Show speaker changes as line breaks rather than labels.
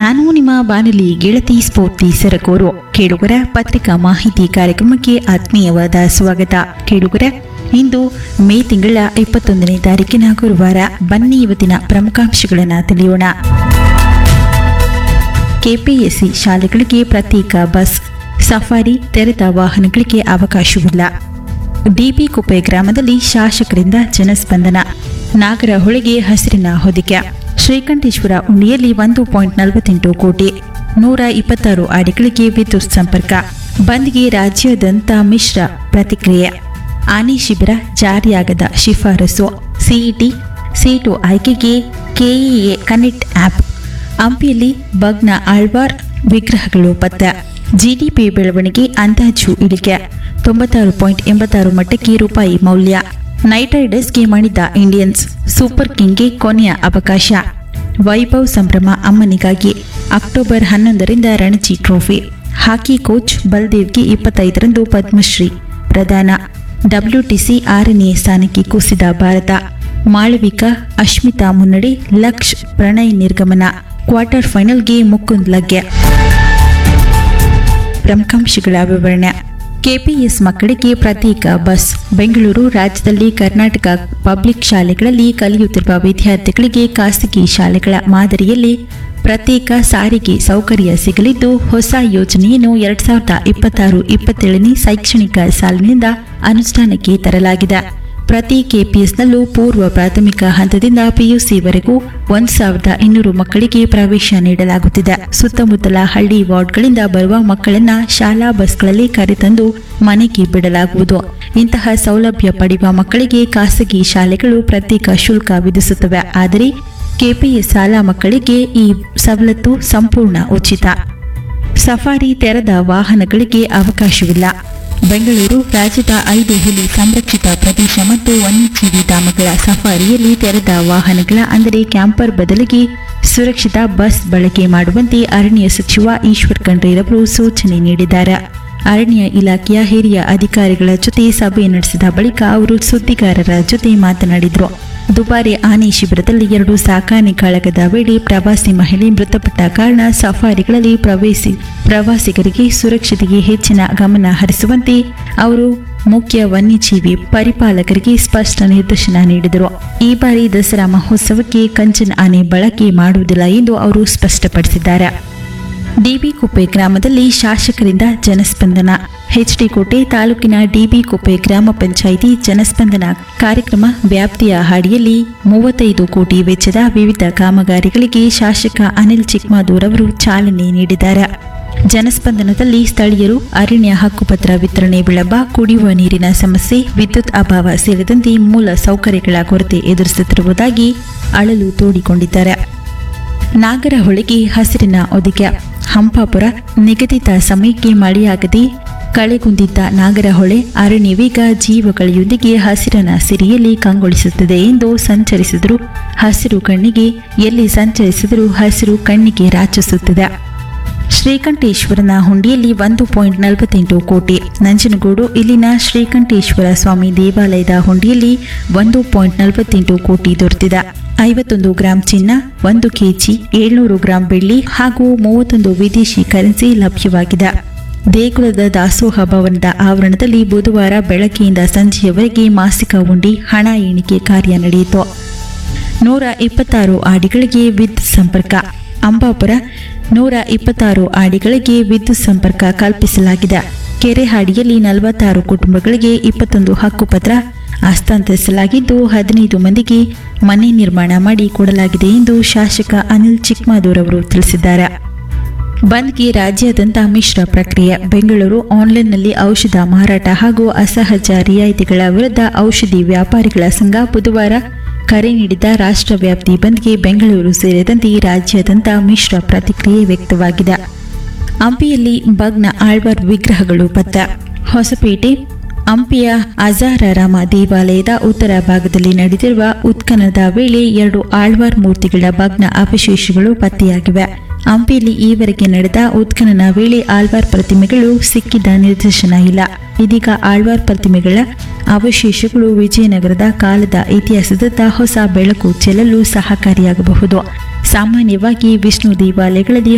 ನಾನು ನಿಮ್ಮ ಬಾನುಲಿ ಗೆಳತಿ ಸ್ಫೂರ್ತಿ ಸರಕೂರು. ಕೇಳುಗರ ಪತ್ರಿಕಾ ಮಾಹಿತಿ ಕಾರ್ಯಕ್ರಮಕ್ಕೆ ಆತ್ಮೀಯವಾದ ಸ್ವಾಗತ. ಕೇಳುಗರ, ಇಂದು ಮೇ ತಿಂಗಳ 21ನೇ ತಾರೀಕಿನ ಗುರುವಾರ. ಬನ್ನಿ ಇವತ್ತಿನ ಪ್ರಮುಖಾಂಶಗಳನ್ನು ತಿಳಿಯೋಣ. ಕೆಪಿಎಸ್ಸಿ ಶಾಲೆಗಳಿಗೆ ಪ್ರತ್ಯೇಕ ಬಸ್, ಸಫಾರಿ ತೆರೆದ ವಾಹನಗಳಿಗೆ ಅವಕಾಶವಿಲ್ಲ. ಡಿಬಿ ಕುಪ್ಪೆ ಗ್ರಾಮದಲ್ಲಿ ಶಾಸಕರಿಂದ ಜನಸ್ಪಂದನ. ನಾಗರಹೊಳೆಗೆ ಹಸಿರಿನ ಹೊದಿಕೆ. ಶ್ರೀಕಂಠೇಶ್ವರ ಉಂಡಿಯಲ್ಲಿ 1.48 ಕೋಟಿ, 126 ಅಡಿಗಳಿಗೆ ವಿದ್ಯುತ್ ಸಂಪರ್ಕ. ಬಂದ್ಗೆ ರಾಜ್ಯಾದ್ಯಂತ ಮಿಶ್ರ ಪ್ರತಿಕ್ರಿಯೆ. ಆನೆ ಶಿಬಿರ ಜಾರಿಯಾಗದ ಶಿಫಾರಸು. ಸಿಇಟಿ ಸೀಟು ಆಯ್ಕೆಗೆ ಕೆಇಎ ಕನೆಕ್ಟ್ ಆ್ಯಪ್. ಹಂಪಿಯಲ್ಲಿ ಬಗ್ನ ಆಳ್ವಾರ್ ವಿಗ್ರಹಗಳು ಪತ್ತೆ. ಜಿಡಿಪಿ ಬೆಳವಣಿಗೆ ಅಂದಾಜು ಇಳಿಕೆ 96.86 ಮಟ್ಟಕ್ಕೆ ರೂಪಾಯಿ ಮೌಲ್ಯ. Night ರೈಡರ್ಸ್ಗೆ ಮಣಿದ Indians. ಸೂಪರ್ ಕಿಂಗ್ಗೆ ಕೊನೆಯ ಅವಕಾಶ. ವೈಭವ್ ಸಂಭ್ರಮ ಅಮ್ಮನಿಗಾಗಿ. October 11ರಿಂದ Ranji trophy. ಹಾಕಿ ಕೋಚ್ ಬಲ್ದೇವ್ಗೆ 25ರಂದು ಪದ್ಮಶ್ರೀ ಪ್ರದಾನ. ಡಬ್ಲ್ಯೂಟಿಸಿ 6ನೇ ಸ್ಥಾನಕ್ಕೆ ಕುಸಿದ ಭಾರತ. ಮಾಳವಿಕಾ ಅಶ್ಮಿತಾ ಮುನ್ನಡೆ, ಲಕ್ಷ್ ಪ್ರಣಯ್ ನಿರ್ಗಮನ. ಕ್ವಾರ್ಟರ್ ಫೈನಲ್ಗೆ ಮುಕುಂದ್ ಲಗ್ಗೆ. ಪ್ರಮುಖಾಂಶಗಳ ವಿವರಣೆ. ಕೆಪಿಎಸ್ ಮಕ್ಕಳಿಗೆ ಪ್ರತ್ಯೇಕ ಬಸ್. ಬೆಂಗಳೂರು ರಾಜ್ಯದಲ್ಲಿ ಕರ್ನಾಟಕ ಪಬ್ಲಿಕ್ ಶಾಲೆಗಳಲ್ಲಿ ಕಲಿಯುತ್ತಿರುವ ವಿದ್ಯಾರ್ಥಿಗಳಿಗೆ ಖಾಸಗಿ ಶಾಲೆಗಳ ಮಾದರಿಯಲ್ಲಿ ಪ್ರತ್ಯೇಕ ಸಾರಿಗೆ ಸೌಕರ್ಯ ಸಿಗಲಿದ್ದು, ಹೊಸ ಯೋಜನೆಯನ್ನು 2026-27ನೇ ಶೈಕ್ಷಣಿಕ ಸಾಲಿನಿಂದ ಅನುಷ್ಠಾನಕ್ಕೆ ತರಲಾಗಿದೆ. ಪ್ರತಿ ಕೆಪಿಎಸ್ನಲ್ಲೂ ಪೂರ್ವ ಪ್ರಾಥಮಿಕ ಹಂತದಿಂದ ಪಿಯುಸಿವರೆಗೂ 1200 ಮಕ್ಕಳಿಗೆ ಪ್ರವೇಶ ನೀಡಲಾಗುತ್ತಿದೆ. ಸುತ್ತಮುತ್ತಲ ಹಳ್ಳಿ ವಾರ್ಡ್ಗಳಿಂದ ಬರುವ ಮಕ್ಕಳನ್ನ ಶಾಲಾ ಬಸ್ಗಳಲ್ಲಿ ಕರೆತಂದು ಮನೆಗೆ ಬಿಡಲಾಗುವುದು. ಇಂತಹ ಸೌಲಭ್ಯ ಪಡೆಯುವ ಮಕ್ಕಳಿಗೆ ಖಾಸಗಿ ಶಾಲೆಗಳು ಪ್ರತ್ಯೇಕ ಶುಲ್ಕ ವಿಧಿಸುತ್ತವೆ. ಆದರೆ ಕೆಪಿಎಸ್ ಶಾಲಾ ಮಕ್ಕಳಿಗೆ ಈ ಸವಲತ್ತು ಸಂಪೂರ್ಣ ಉಚಿತ. ಸಫಾರಿ ತೆರೆದ ವಾಹನಗಳಿಗೆ ಅವಕಾಶವಿಲ್ಲ. ಬೆಂಗಳೂರು ರಾಜ್ಯದ 5 ಹುಲಿ ಸಂರಕ್ಷಿತ ಪ್ರದೇಶ ಮತ್ತು ವನ್ಯಜೀವಿ ಧಾಮಗಳ ಸಫಾರಿಯಲ್ಲಿ ತೆರೆದ ವಾಹನಗಳ ಅಂದರೆ ಕ್ಯಾಂಪರ್ ಬದಲಿಗೆ ಸುರಕ್ಷಿತ ಬಸ್ ಬಳಕೆ ಮಾಡುವಂತೆ ಅರಣ್ಯ ಸಚಿವ ಈಶ್ವರ್ ಖಂಡ್ರೆರವರು ಸೂಚನೆ ನೀಡಿದ್ದಾರೆ. ಅರಣ್ಯ ಇಲಾಖೆಯ ಹಿರಿಯ ಅಧಿಕಾರಿಗಳ ಜೊತೆ ಸಭೆ ನಡೆಸಿದ ಬಳಿಕ ಅವರು ಸುದ್ದಿಗಾರರ ಜೊತೆ ಮಾತನಾಡಿದರು. ದುಬಾರಿ ಆನೆ ಶಿಬಿರದಲ್ಲಿ 2 ಸಾಕಾಣೆ ಕಾಳಗದ ವೇಳೆ ಪ್ರವಾಸಿ ಮಹಿಳೆ ಮೃತಪಟ್ಟ ಕಾರಣ ಸಫಾರಿಗಳಲ್ಲಿ ಪ್ರವಾಸಿಗರಿಗೆ ಸುರಕ್ಷತೆಗೆ ಹೆಚ್ಚಿನ ಗಮನ ಹರಿಸುವಂತೆ ಅವರು ಮುಖ್ಯ ವನ್ಯಜೀವಿ ಪರಿಪಾಲಕರಿಗೆ ಸ್ಪಷ್ಟ ನಿರ್ದೇಶನ ನೀಡಿದರು. ಈ ಬಾರಿ ದಸರಾ ಮಹೋತ್ಸವಕ್ಕೆ ಕಂಚನ್ ಆನೆ ಬಳಕೆ ಮಾಡುವುದಿಲ್ಲ ಎಂದು ಅವರು ಸ್ಪಷ್ಟಪಡಿಸಿದ್ದಾರೆ. ಡಿಬಿ ಕುಪ್ಪೆ ಗ್ರಾಮದಲ್ಲಿ ಶಾಸಕರಿಂದ ಜನಸ್ಪಂದನ. ಎಚ್ಡಿ ಕೋಟೆ ತಾಲೂಕಿನ ಡಿಬಿ ಕುಪ್ಪೆ ಗ್ರಾಮ ಪಂಚಾಯಿತಿ ಜನಸ್ಪಂದನ ಕಾರ್ಯಕ್ರಮ ವ್ಯಾಪ್ತಿಯ ಅಡಿಯಲ್ಲಿ 35 ಕೋಟಿ ವೆಚ್ಚದ ವಿವಿಧ ಕಾಮಗಾರಿಗಳಿಗೆ ಶಾಸಕ ಅನಿಲ್ ಚಿಕ್ಮಾದೂರ್ ಅವರು ಚಾಲನೆ ನೀಡಿದ್ದಾರೆ. ಜನಸ್ಪಂದನದಲ್ಲಿ ಸ್ಥಳೀಯರು ಅರಣ್ಯ ಹಕ್ಕುಪತ್ರ ವಿತರಣೆ ವಿಳಂಬ, ಕುಡಿಯುವ ನೀರಿನ ಸಮಸ್ಯೆ, ವಿದ್ಯುತ್ ಅಭಾವ ಸೇರಿದಂತೆ ಮೂಲ ಸೌಕರ್ಯಗಳ ಕೊರತೆ ಎದುರಿಸುತ್ತಿರುವುದಾಗಿ ಅಳಲು ತೋಡಿಕೊಂಡಿದ್ದಾರೆ. ನಾಗರಹೊಳೆಗೆ ಹಸಿರಿನ ಹೊದಿಕೆ. ಹಂಪಾಪುರ ನಿಗದಿತ ಸಮಯಕ್ಕೆ ಮಳೆಯಾಗದೆ ಕಳೆಗುಂದಿದ್ದ ನಾಗರಹೊಳೆ ಅರಣ್ಯವೀಗ ಜೀವಗಳೊಂದಿಗೆ ಹಸಿರನ ಸಿರಿಯಲ್ಲಿ ಕಂಗೊಳಿಸುತ್ತದೆ ಎಂದು ಸಂಚರಿಸಿದರು. ಹಸಿರು ಕಣ್ಣಿಗೆ ಎಲ್ಲಿ ಸಂಚರಿಸಿದರೂ ಹಸಿರು ಕಣ್ಣಿಗೆ ರಾಚಿಸುತ್ತದೆ. ಶ್ರೀಕಂಠೇಶ್ವರನ ಹುಂಡಿಯಲ್ಲಿ 1.48 ಕೋಟಿ. ನಂಜನಗೂಡು ಇಲ್ಲಿನ ಶ್ರೀಕಂಠೇಶ್ವರ ಸ್ವಾಮಿ ದೇವಾಲಯದ ಹುಂಡಿಯಲ್ಲಿ 1.48 ಕೋಟಿ ದೊರೆತಿದೆ. 51 ಗ್ರಾಂ ಚಿನ್ನ, 1 ಕೆಜಿ 700 ಗ್ರಾಂ ಬೆಳ್ಳಿ ಹಾಗೂ 31 ವಿದೇಶಿ ಕರೆನ್ಸಿ ಲಭ್ಯವಾಗಿದೆ. ದೇಗುಲದ ದಾಸೋಹ ಭವನದ ಆವರಣದಲ್ಲಿ ಬುಧವಾರ ಬೆಳಗ್ಗೆಯಿಂದ ಸಂಜೆಯವರೆಗೆ ಮಾಸಿಕ ಹುಂಡಿ ಹಣ ಎಣಿಕೆ ಕಾರ್ಯ ನಡೆಯಿತು. 126 ಆಡಿಗಳಿಗೆ ವಿದ್ಯುತ್ ಸಂಪರ್ಕ. ಅಂಬಾಪುರ 126 ಆಡಿಗಳಿಗೆ ವಿದ್ಯುತ್ ಸಂಪರ್ಕ ಕಲ್ಪಿಸಲಾಗಿದೆ. ಕೆರೆಹಾಡಿಯಲ್ಲಿ 46 ಕುಟುಂಬಗಳಿಗೆ 21 ಹಕ್ಕುಪತ್ರ ಹಸ್ತಾಂತರಿಸಲಾಗಿದ್ದು 15 ಮಂದಿಗೆ ಮನೆ ನಿರ್ಮಾಣ ಮಾಡಿ ಕೊಡಲಾಗಿದೆ ಎಂದು ಶಾಸಕ ಅನಿಲ್ ಚಿಕ್ಮಾದೂರ್ ಅವರು ತಿಳಿಸಿದ್ದಾರೆ. ಬಂದ್ಗೆ ರಾಜ್ಯಾದ್ಯಂತ ಮಿಶ್ರ ಪ್ರಕ್ರಿಯೆ. ಬೆಂಗಳೂರು ಆನ್ಲೈನ್ನಲ್ಲಿ ಔಷಧ ಮಾರಾಟ ಹಾಗೂ ಅಸಹಜ ರಿಯಾಯಿತಿಗಳ ವಿರುದ್ಧ ಔಷಧಿ ವ್ಯಾಪಾರಿಗಳ ಸಂಘ ಬುಧವಾರ ಕರೆ ನೀಡಿದ ರಾಷ್ಟ್ರವ್ಯಾಪಿ ಬಂದ್ಗೆ ಬೆಂಗಳೂರು ಸೇರಿದಂತೆ ರಾಜ್ಯಾದ್ಯಂತ ಮಿಶ್ರ ಪ್ರತಿಕ್ರಿಯೆ ವ್ಯಕ್ತವಾಗಿದೆ. ಹಂಪಿಯಲ್ಲಿ ಬಗ್ನ ಆಳ್ವಾರ್ ವಿಗ್ರಹಗಳು ಪತ್ತೆ. ಹೊಸಪೇಟೆ ಹಂಪಿಯ ಅಜಾರಾರಾಮ ದೇವಾಲಯದ ಉತ್ತರ ಭಾಗದಲ್ಲಿ ನಡೆದಿರುವ ಉತ್ಖನನದ ವೇಳೆ 2 ಆಳ್ವಾರ್ ಮೂರ್ತಿಗಳ ಭಗ್ನ ಅವಶೇಷಗಳು ಪತ್ತೆಯಾಗಿವೆ. ಹಂಪಿಯಲ್ಲಿ ಈವರೆಗೆ ನಡೆದ ಉತ್ಖನನ ವೇಳೆ ಆಳ್ವಾರ್ ಪ್ರತಿಮೆಗಳು ಸಿಕ್ಕಿದ ನಿರ್ದೇಶನ ಇಲ್ಲ. ಇದೀಗ ಆಳ್ವಾರ್ ಪ್ರತಿಮೆಗಳ ಅವಶೇಷಗಳು ವಿಜಯನಗರದ ಕಾಲದ ಇತಿಹಾಸದತ್ತ ಹೊಸ ಬೆಳಕು ಚೆಲ್ಲಲು ಸಹಕಾರಿಯಾಗಬಹುದು. ಸಾಮಾನ್ಯವಾಗಿ ವಿಷ್ಣು ದೇವಾಲಯಗಳಲ್ಲಿ